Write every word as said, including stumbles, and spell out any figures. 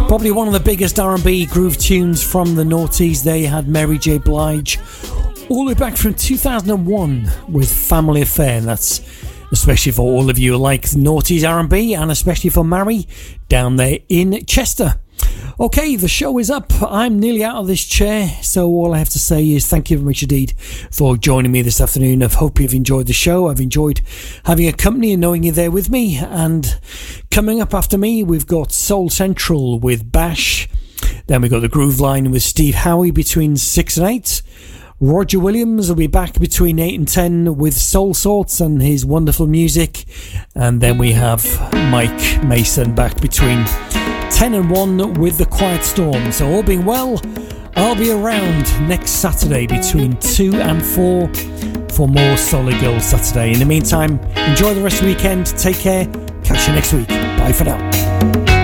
Probably one of the biggest R and B groove tunes from the noughties. They had Mary J. Blige all the way back from two thousand one with Family Affair, and that's especially for all of you who like noughties R and B, and especially for Mary down there in Chester. Okay, the show is up. I'm nearly out of this chair, so all I have to say is thank you very much indeed for joining me this afternoon. I hope you've enjoyed the show. I've enjoyed having a company and knowing you're there with me. And coming up after me, we've got Soul Central with Bash. Then we've got the Groove Line with Steve Howie between six and eight. Roger Williams will be back between eight and ten with Soul Sorts and his wonderful music. And then we have Mike Mason back between ten and one with The Quiet Storm. So all being well, I'll be around next Saturday between two and four for more Solid Gold Saturday. In the meantime, enjoy the rest of the weekend. Take care. Catch you next week. Bye for now.